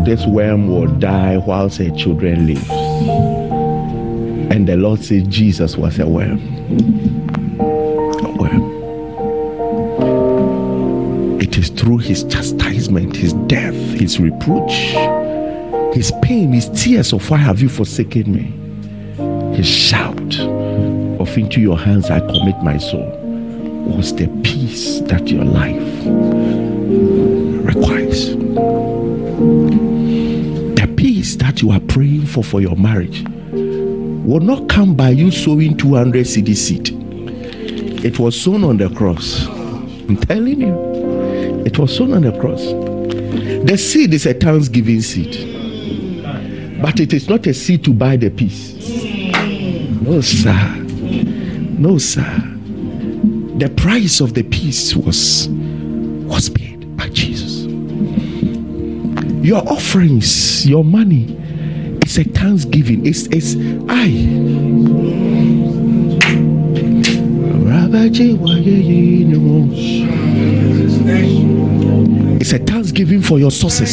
this worm will die whilst her children live. And the Lord said Jesus was a worm. A worm. It is through his chastisement, his death, his reproach, his pain, his tears of why have you forsaken me? His shout of into your hands I commit my soul was the peace that your life requires. The peace that you are praying for your marriage will not come by you sowing 200 cedi seed. It was sown on the cross. I'm telling you, it was sown on the cross. The seed is a thanksgiving seed, but it is not a seed to buy the peace. No, sir. No, sir. The price of the peace was paid by Jesus. Your offerings, your money, it's a thanksgiving. It's a thanksgiving for your sources.